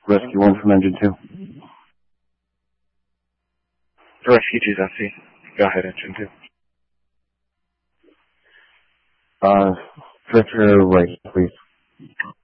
Rescue 1 from engine 2. Rescue 2's FC. Go ahead, engine 2. Stretcher right, please.